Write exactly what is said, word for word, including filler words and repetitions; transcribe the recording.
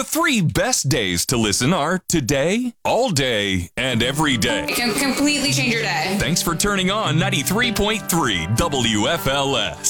three best days to listen are today, all day, and every day. It can completely change your day. Thanks for turning on ninety-three point three W F L S.